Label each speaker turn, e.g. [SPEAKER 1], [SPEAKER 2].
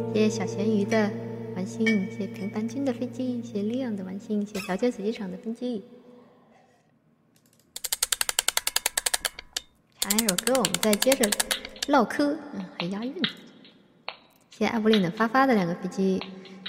[SPEAKER 1] 谢谢小咸鱼的玩心，谢谢平凡君的飞机，谢谢力量的玩心，谢谢条件随机场的飞机。唱一首歌，我们再接着唠嗑，很押韵。谢谢艾布林的发发的2个飞机，